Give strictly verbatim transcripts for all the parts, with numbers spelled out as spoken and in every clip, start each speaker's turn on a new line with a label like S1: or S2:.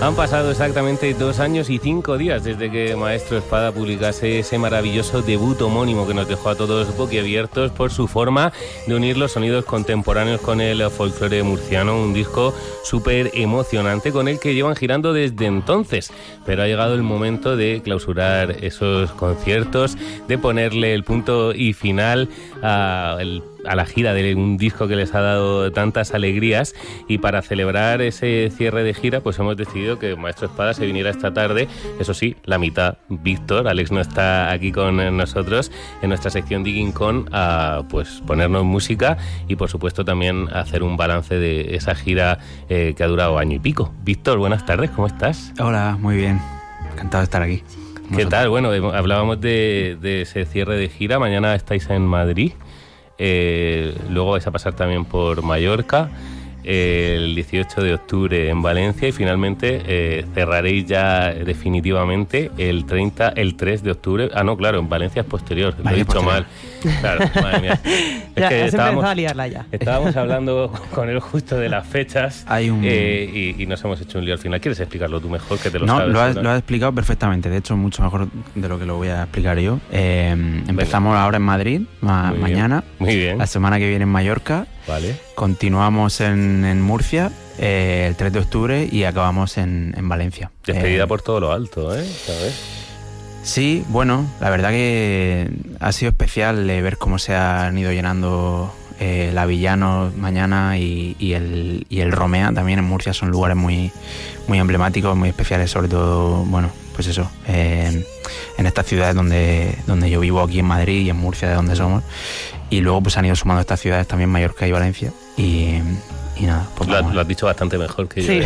S1: Han pasado exactamente dos años y cinco días desde que Maestro Espada publicase ese maravilloso debut homónimo que nos dejó a todos boquiabiertos por su forma de unir los sonidos contemporáneos con el folclore murciano, un disco súper emocionante con el que llevan girando desde entonces. Pero ha llegado el momento de clausurar esos conciertos, de ponerle el punto y final a el a la gira de un disco que les ha dado tantas alegrías, y para celebrar ese cierre de gira pues hemos decidido que Maestro Espada se viniera esta tarde, eso sí, la mitad, Víctor, Alex no está aquí con nosotros en nuestra sección Digging Con, a pues ponernos música y por supuesto también hacer un balance de esa gira eh, que ha durado año y pico. Víctor, buenas tardes, ¿cómo estás?
S2: Hola, muy bien, encantado de estar aquí.
S1: ¿Qué tal? Bueno, hablábamos de, de ese cierre de gira, mañana estáis en Madrid. Eh, luego vais a pasar también por Mallorca, eh, el dieciocho de octubre en Valencia, y finalmente eh, cerraréis ya definitivamente el treinta, el tres de octubre. Ah, no, claro, en Valencia es posterior, lo he dicho posterior. mal. Claro, madre mía. Es
S3: ya,
S1: que
S3: ya
S1: estábamos,
S3: a liarla ya.
S1: estábamos hablando con él justo de las fechas.
S2: Hay un...
S1: eh, y, y nos hemos hecho un lío al final. ¿Quieres explicarlo tú mejor, que te lo
S2: no,
S1: sabes?
S2: Lo has,
S1: ¿no?
S2: lo has explicado perfectamente, de hecho mucho mejor de lo que lo voy a explicar yo. Eh, empezamos Venga. ahora en Madrid, ma- Muy mañana,
S1: bien. Muy bien.
S2: La semana que viene en Mallorca.
S1: Vale.
S2: Continuamos en, en Murcia eh, el tres de octubre y acabamos en, en Valencia.
S1: Despedida
S2: eh,
S1: por todo lo alto, ¿eh? ¿Sabes?
S2: Sí, bueno, la verdad que ha sido especial eh, ver cómo se han ido llenando eh, la Villano mañana y, y, el, y el Romea también en Murcia. Son lugares muy, muy emblemáticos, muy especiales, sobre todo, bueno, pues eso, eh, en estas ciudades donde, donde yo vivo, aquí en Madrid y en Murcia, de donde somos. Y luego pues han ido sumando estas ciudades también, Mallorca y Valencia. Y, y nada, pues
S1: lo, lo has dicho bastante mejor que
S3: sí.
S1: yo.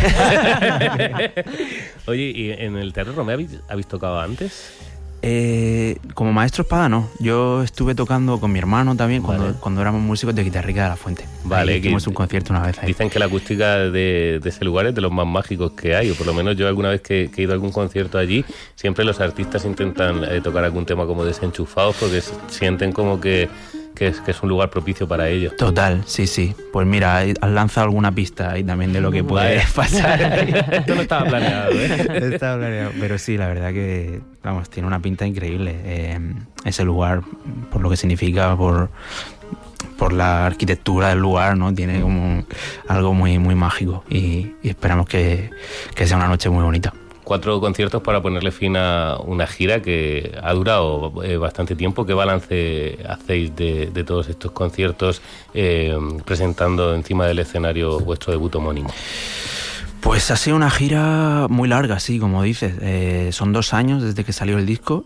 S1: Oye, ¿y en el Teatro Romea habéis, habéis tocado antes?
S2: Eh, como Maestro Espada no, yo estuve tocando con mi hermano también cuando,
S1: vale.
S2: cuando éramos músicos de Guitarrica de la Fuente.
S1: Vale,
S2: ahí hicimos un concierto una vez ahí.
S1: Dicen que la acústica de, de ese lugar es de los más mágicos que hay, o por lo menos yo alguna vez que, que he ido a algún concierto allí, siempre los artistas intentan eh, tocar algún tema como desenchufados porque sienten como que Que es, que es un lugar propicio para ellos.
S2: Total, sí, sí. Pues mira, has lanzado alguna pista ahí también de lo que puede
S1: vale.
S2: pasar.
S1: Esto no estaba planeado, ¿eh?
S2: Estaba planeado. Pero sí, la verdad que, vamos, tiene una pinta increíble. Eh, ese lugar, por lo que significa, por, por la arquitectura del lugar, ¿no? Tiene como algo muy, muy mágico. Y, y esperamos que, que sea una noche muy bonita.
S1: Cuatro conciertos para ponerle fin a una gira que ha durado eh, bastante tiempo. ¿Qué balance hacéis de, de todos estos conciertos eh, presentando encima del escenario vuestro debut homónimo?
S2: Pues ha sido una gira muy larga, sí, como dices. Eh, son dos años desde que salió el disco.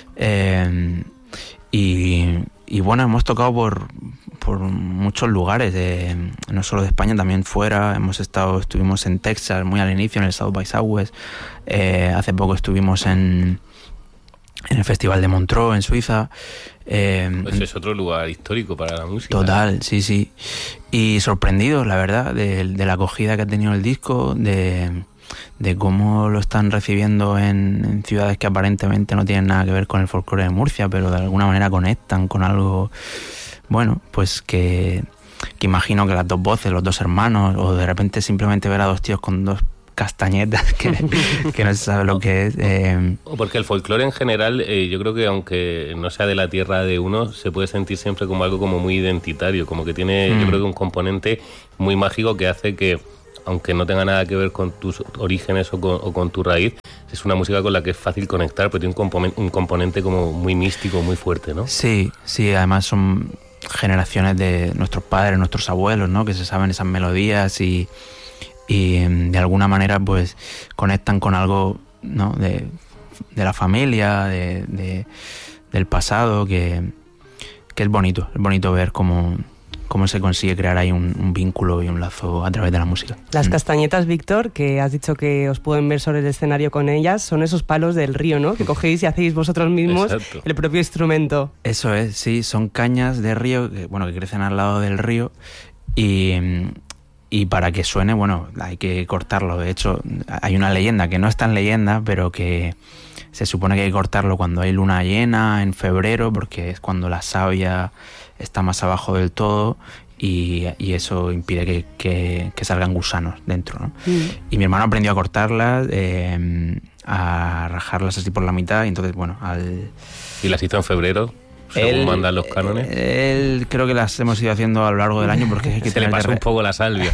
S2: Eh, y, y bueno, hemos tocado por... por muchos lugares, eh, no solo de España, también fuera. Hemos estado, estuvimos en Texas muy al inicio, en el South by Southwest. Eh, hace poco estuvimos en, en el Festival de Montreux, en Suiza. Eh,
S1: pues es otro lugar histórico para la música.
S2: Total, sí, sí. Y sorprendidos, la verdad, de, de la acogida que ha tenido el disco, de, de cómo lo están recibiendo en, en ciudades que aparentemente no tienen nada que ver con el folclore de Murcia, pero de alguna manera conectan con algo... Bueno, pues que, que imagino que las dos voces, los dos hermanos, o de repente simplemente ver a dos tíos con dos castañetas que, que no se sabe lo que es. Eh.
S1: Porque el folclore en general, eh, yo creo que aunque no sea de la tierra de uno, se puede sentir siempre como algo como muy identitario, como que tiene, mm. yo creo que un componente muy mágico que hace que, aunque no tenga nada que ver con tus orígenes o con, o con tu raíz, es una música con la que es fácil conectar, pero tiene un componente, un componente como muy místico, muy fuerte, ¿no?
S2: Sí, sí, además son generaciones de nuestros padres, nuestros abuelos, ¿no? Que se saben esas melodías y, y de alguna manera pues conectan con algo, ¿no? de, de la familia, de, de, del pasado, que, que es bonito, es bonito ver cómo, cómo se consigue crear ahí un, un vínculo y un lazo a través de la música.
S3: Las castañetas, Víctor, que has dicho que os pueden ver sobre el escenario con ellas, son esos palos del río, ¿no? Que cogéis y hacéis vosotros mismos. Exacto. El propio instrumento.
S2: Eso es, sí, son cañas de río, que, bueno, que crecen al lado del río y, y para que suene, bueno, hay que cortarlo. De hecho, hay una leyenda, que no es tan leyenda, pero que se supone que hay que cortarlo cuando hay luna llena, en febrero, porque es cuando la savia está más abajo del todo y, y eso impide que, que, que salgan gusanos dentro, ¿no?
S3: Mm.
S2: Y mi hermano aprendió a cortarlas, eh, a rajarlas así por la mitad, y entonces, bueno, al...
S1: ¿Y las hizo en febrero? Según él, mandan los cánones.
S2: Él creo que las hemos ido haciendo a lo largo del año porque hay que
S1: se le pasó
S2: de...
S1: un poco la salvia.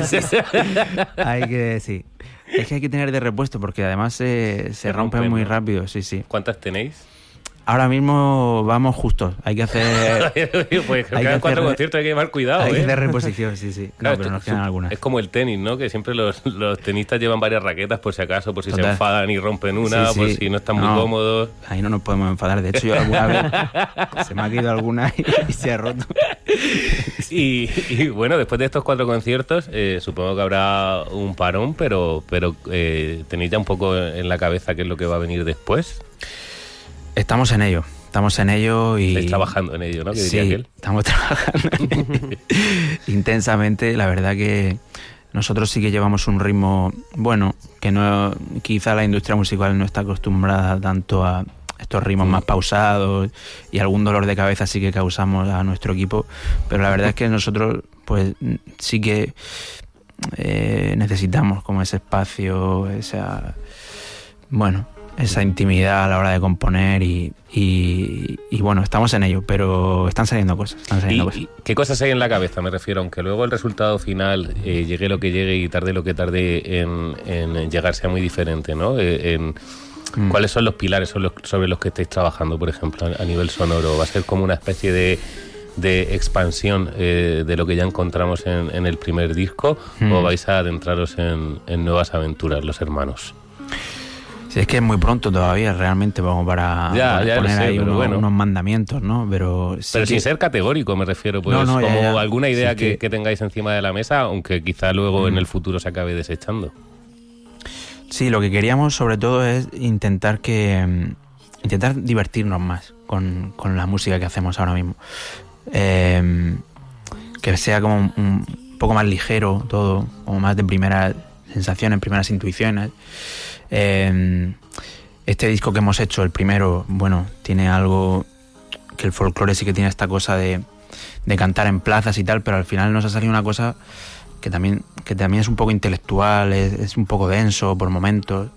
S2: hay que, sí. Es que hay que tener de repuesto porque además se, se, se rompen, rompen muy ¿no? rápido, sí, sí.
S1: ¿Cuántas tenéis?
S2: Ahora mismo vamos justos. Hay que hacer.
S1: Pues hay quedan cuatro conciertos, hay que llevar cuidado.
S2: Hay
S1: ¿eh?
S2: que hacer reposición, sí, sí. Claro, no, pero nos quedan algunas.
S1: Es como el tenis, ¿no? Que siempre los, los tenistas llevan varias raquetas por si acaso, por si Total. se enfadan y rompen una, sí, sí. por si no están no, muy cómodos.
S2: Ahí no nos podemos enfadar. De hecho, yo alguna vez se me ha caído alguna y, y se ha roto.
S1: y, y bueno, después de estos cuatro conciertos, eh, supongo que habrá un parón, pero, pero eh, ¿tenéis ya un poco en la cabeza qué es lo que va a venir después?
S2: Estamos en ello. Estamos en ello y...
S1: Estáis trabajando en ello, ¿no? ¿Qué
S2: sí,
S1: diría aquel?
S2: Estamos trabajando en ello intensamente. La verdad que nosotros sí que llevamos un ritmo, bueno, que no quizá la industria musical no está acostumbrada tanto a estos ritmos mm. más pausados, y algún dolor de cabeza sí que causamos a nuestro equipo, pero la verdad es que nosotros pues sí que eh, necesitamos como ese espacio, esa... bueno... esa intimidad a la hora de componer y, y, y bueno, estamos en ello, pero están saliendo cosas. Están saliendo
S1: ¿Y,
S2: cosas.
S1: ¿Y qué cosas hay en la cabeza? Me refiero, aunque luego el resultado final eh, llegue lo que llegue y tarde lo que tarde en, en llegar sea muy diferente, ¿no? Eh, en, mm. ¿Cuáles son los pilares sobre los, sobre los que estáis trabajando, por ejemplo, a, a nivel sonoro? ¿Va a ser como una especie de, de expansión eh, de lo que ya encontramos en, en el primer disco mm. o vais a adentraros en, en nuevas aventuras, los hermanos?
S2: Es que es muy pronto todavía realmente como para,
S1: ya,
S2: para
S1: ya
S2: poner
S1: sé,
S2: ahí uno,
S1: bueno.
S2: unos mandamientos, ¿no? Pero, sí
S1: pero
S2: que...
S1: sin ser categórico, me refiero, pues no, no, como ya, ya. alguna idea sí que, que... que tengáis encima de la mesa, aunque quizá luego mm. en el futuro se acabe desechando.
S2: Sí, lo que queríamos sobre todo es intentar que intentar divertirnos más con, con la música que hacemos ahora mismo. Eh, que sea como un, un poco más ligero todo, como más de primeras sensaciones, primeras intuiciones. Eh, este disco que hemos hecho, el primero, bueno, tiene algo que el folclore sí que tiene esta cosa de, de cantar en plazas y tal, pero al final nos ha salido una cosa que también, que también es un poco intelectual, es, es un poco denso por momentos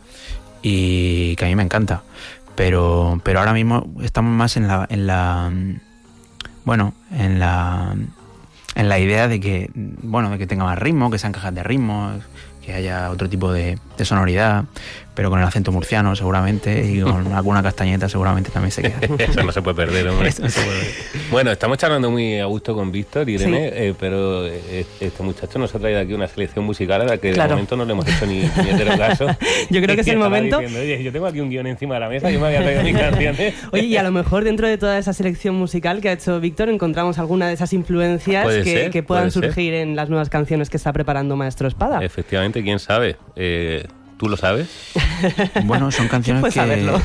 S2: y que a mí me encanta. Pero, pero ahora mismo estamos más en la, en la, bueno, en la, en la idea de que, bueno, de que tenga más ritmo, que sean cajas de ritmo, que haya otro tipo de, de sonoridad, pero con el acento murciano seguramente y con alguna castañeta seguramente también se queda.
S1: Eso no se puede perder, hombre.
S2: Eso no se puede perder.
S1: Bueno, estamos charlando muy a gusto con Víctor, Irene, sí. eh, pero este muchacho nos ha traído aquí una selección musical a la que claro. de momento no le hemos hecho ni, ni entero caso.
S3: Yo creo que es el momento...
S1: Diciendo, oye, yo tengo aquí un guión encima de la mesa, yo me había traído mis canciones.
S3: Oye, y a lo mejor dentro de toda esa selección musical que ha hecho Víctor encontramos alguna de esas influencias que,
S1: ser,
S3: que puedan surgir
S1: ser.
S3: en las nuevas canciones que está preparando Maestro Espada.
S1: Efectivamente, quién sabe. Eh, ¿Tú lo sabes?
S2: Bueno, son canciones
S3: pues
S2: que...
S3: saberlo.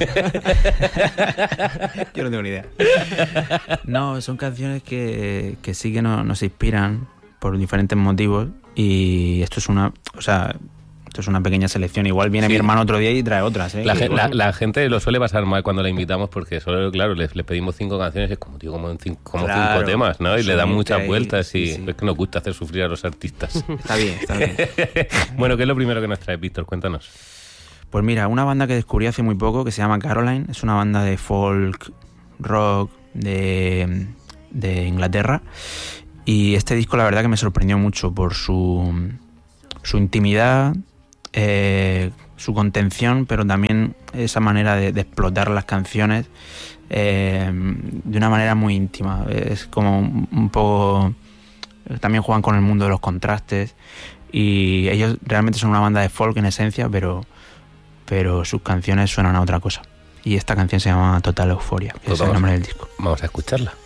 S2: Yo no tengo ni idea. No, son canciones que, que sí que no, nos inspiran por diferentes motivos y esto es una... O sea, esto es una pequeña selección. Igual viene sí. mi hermano otro día y trae otras, ¿eh?
S1: La, gen, la, la gente lo suele pasar mal cuando la invitamos porque solo, claro, les, les pedimos cinco canciones y es como, tío, como, cinco, como claro, cinco temas, ¿no? Y le dan muchas ahí, vueltas sí, y sí. es que nos gusta hacer sufrir a los artistas.
S2: Está bien, está bien.
S1: Bueno, ¿qué es lo primero que nos trae, Víctor? Cuéntanos.
S2: Pues mira, una banda que descubrí hace muy poco que se llama Caroline. Es una banda de folk, rock, de, de Inglaterra. Y este disco la verdad que me sorprendió mucho por su, su intimidad, eh, su contención, pero también esa manera de, de explotar las canciones eh, de una manera muy íntima. Es como un, un poco... También juegan con el mundo de los contrastes y ellos realmente son una banda de folk en esencia, pero, pero sus canciones suenan a otra cosa. Y esta canción se llama Total Euphoria, que pues es vamos, el nombre del disco.
S1: Vamos a escucharla.